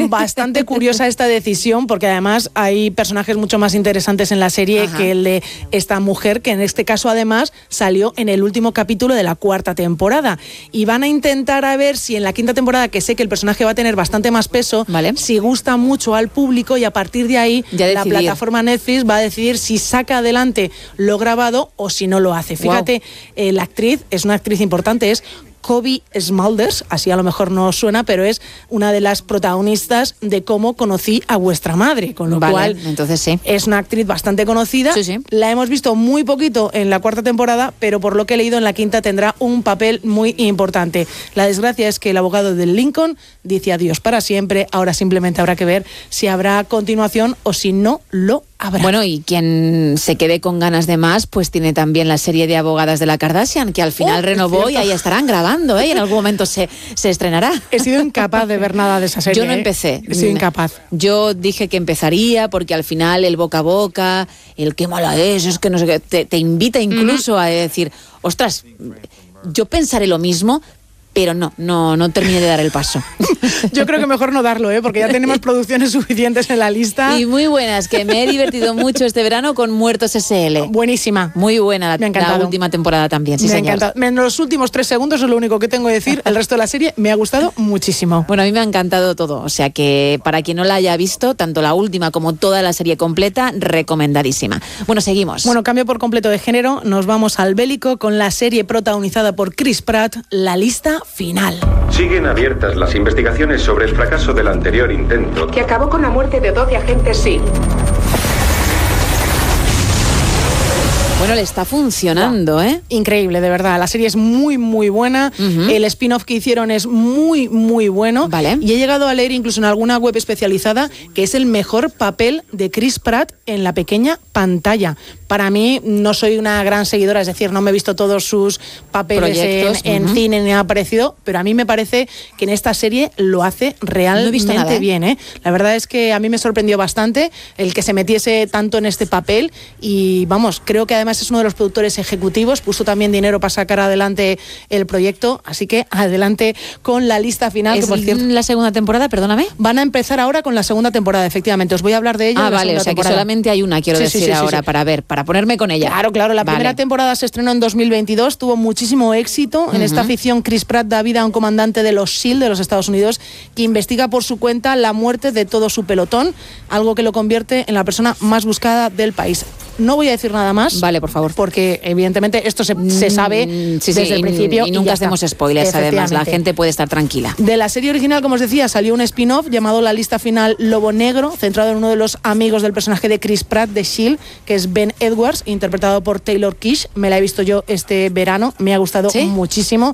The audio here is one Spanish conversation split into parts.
bastante curiosa esta decisión, porque además hay personajes mucho más interesantes en la serie que el de esta mujer, que en este caso además salió en el último capítulo de la 4ª temporada. Y van a intentar a ver si en la 5ª temporada, que sé que el personaje va a tener bastante más peso, si gusta mucho al público, y a partir de ahí la plataforma Netflix va a decidir si saca adelante lo grabado o si no lo hace. Fíjate, la actriz es una actriz importante, es Cobie Smulders, así a lo mejor no suena, pero es una de las protagonistas de Cómo conocí a vuestra madre, con lo cual entonces sí. Es una actriz bastante conocida. Sí. La hemos visto muy poquito en la 4ª temporada, pero por lo que he leído en la 5ª tendrá un papel muy importante. La desgracia es que el abogado del Lincoln dice adiós para siempre. Ahora simplemente habrá que ver si habrá continuación o si no lo habrá. Bueno, y quien se quede con ganas de más, pues tiene también la serie de Abogadas de la Kardashian, que al final renovó y ahí estarán grabando, y en algún momento se estrenará. He sido incapaz de ver nada de esa serie. Yo no empecé. He sido incapaz. Yo dije que empezaría porque al final el boca a boca, el qué mala es que no sé qué, te invita incluso a decir, ostras, yo pensaré lo mismo, pero no terminé de dar el paso. Yo creo que mejor no darlo, porque ya tenemos producciones suficientes en la lista. Y muy buenas, que me he divertido mucho este verano con Muertos S.L. Buenísima. Muy buena la última temporada también, sí, me señor. Ha encantado. En los últimos 3 segundos es lo único que tengo que decir. El resto de la serie me ha gustado muchísimo. Bueno, a mí me ha encantado todo. O sea que para quien no la haya visto, tanto la última como toda la serie completa, recomendadísima. Bueno, seguimos. Bueno, cambio por completo de género. Nos vamos al bélico con la serie protagonizada por Chris Pratt, La lista final. Siguen abiertas las investigaciones sobre el fracaso del anterior intento, que acabó con la muerte de 12 agentes SEAL. Bueno, le está funcionando, Increíble, de verdad. La serie es muy, muy buena. El spin-off que hicieron es muy, muy bueno. Y he llegado a leer incluso en alguna web especializada que es el mejor papel de Chris Pratt en la pequeña pantalla. Para mí, no soy una gran seguidora, es decir, no me he visto todos sus papeles en cine ni nada parecido, pero a mí me parece que en esta serie lo hace realmente bien. La verdad es que a mí me sorprendió bastante el que se metiese tanto en este papel y, vamos, creo que además es uno de los productores ejecutivos, puso también dinero para sacar adelante el proyecto, así que adelante con la lista final. ¿Es que, por cierto, la segunda temporada, perdóname? Van a empezar ahora con la segunda temporada, efectivamente. Os voy a hablar de ella. Vale, o sea que solamente hay una, quiero decir ahora, para ponerme con ella. Claro, la primera temporada se estrenó en 2022, tuvo muchísimo éxito. En esta ficción, Chris Pratt da vida a un comandante de los SEAL de los Estados Unidos que investiga por su cuenta la muerte de todo su pelotón, algo que lo convierte en la persona más buscada del país. No voy a decir nada más. Vale, por favor. Porque evidentemente esto se sabe desde el principio. Y nunca hacemos spoilers, además. La gente puede estar tranquila. De la serie original, como os decía, salió un spin-off llamado La lista final Lobo Negro, centrado en uno de los amigos del personaje de Chris Pratt de S.H.I.E.L.D., que es Ben Edwards, interpretado por Taylor Kitsch. Me la he visto yo este verano. Me ha gustado muchísimo.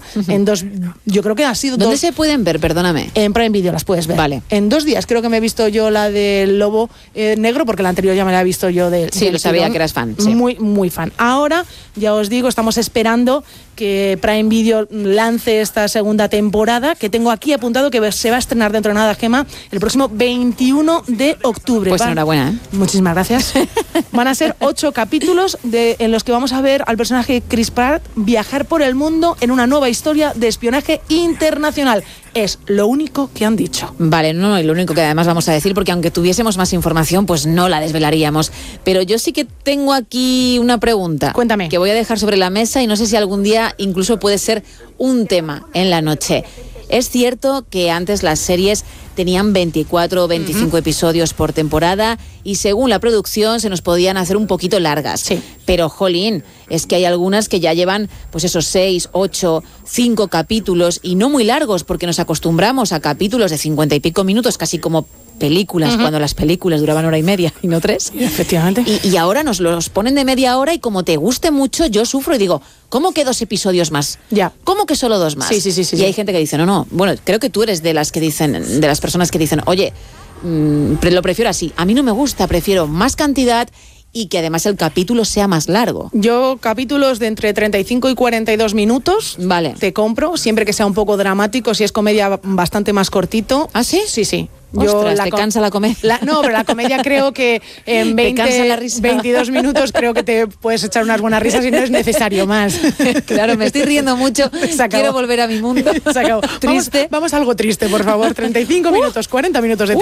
Yo creo que ha sido ¿Dónde se pueden ver? Perdóname. En Prime Video las puedes ver. Vale. En 2 días creo que me he visto yo la del Lobo Negro, porque la anterior ya me la he visto yo del lo sabía que eras fan. Sí. Muy, muy fan. Ahora, ya os digo, estamos esperando que Prime Video lance esta segunda temporada, que tengo aquí apuntado que se va a estrenar dentro de nada, Gemma, el próximo 21 de octubre. Pues enhorabuena. Muchísimas gracias. Van a ser 8 capítulos en los que vamos a ver al personaje Chris Pratt viajar por el mundo en una nueva historia de espionaje internacional. Es lo único que han dicho. Vale, y lo único que además vamos a decir, porque aunque tuviésemos más información, pues no la desvelaríamos. Pero yo sí que tengo aquí una pregunta. Cuéntame. Que voy a dejar sobre la mesa y no sé si algún día incluso puede ser un tema en la noche. Es cierto que antes las series tenían 24 o 25 episodios por temporada y según la producción se nos podían hacer un poquito largas. Sí. Pero, jolín, es que hay algunas que ya llevan pues esos 6, 8, 5 capítulos y no muy largos, porque nos acostumbramos a capítulos de 50 y pico minutos, casi como películas, cuando las películas duraban 1 hora y media y no 3. Efectivamente. Y ahora nos los ponen de media hora y como te guste mucho, yo sufro y digo, ¿cómo que 2 episodios más? Ya. ¿Cómo que solo 2 más? Sí. Y hay gente que dice, no. Bueno, creo que tú eres de las personas que dicen, oye, lo prefiero así. A mí no me gusta, prefiero más cantidad y que además el capítulo sea más largo. Yo capítulos de entre 35 y 42 minutos te compro, siempre que sea un poco dramático, si es comedia bastante más cortito. ¿Ah, sí? Sí. Ostras, ¿te cansa la comedia? No, pero la comedia creo que en 22 minutos creo que te puedes echar unas buenas risas y no es necesario más. Claro, me estoy riendo mucho, quiero volver a mi mundo. Se acabó. Triste. Vamos a algo triste, por favor. 35 minutos, 40 minutos de